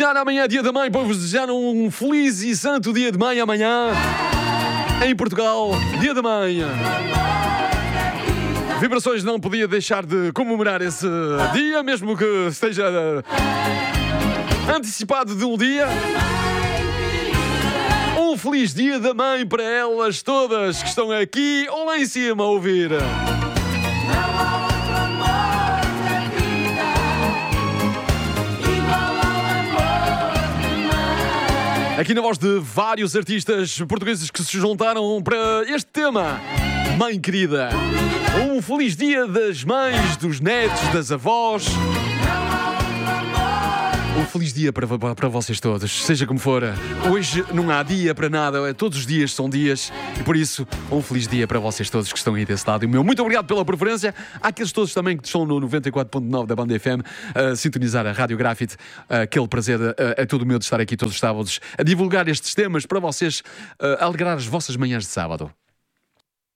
desejar amanhã dia da mãe, para vos desejar um feliz e santo dia de mãe amanhã. Em Portugal, dia da mãe. Vibrações não podia deixar de comemorar esse dia, mesmo que esteja antecipado de um dia. Um feliz dia da mãe para elas todas que estão aqui ou lá em cima a ouvir. Aqui na voz de vários artistas portugueses que se juntaram para este tema. Mãe querida, um feliz dia das mães, dos netos, das avós. Um feliz dia para vocês todos, seja como for. Hoje não há dia para nada, todos os dias são dias. E por isso, um feliz dia para vocês todos que estão aí desse lado. E o meu muito obrigado pela preferência. Há aqueles todos também que estão no 94.9 da Banda FM a sintonizar a Rádio Grafite. Aquele prazer é todo meu de estar aqui todos os sábados a divulgar estes temas para vocês, a alegrar as vossas manhãs de sábado.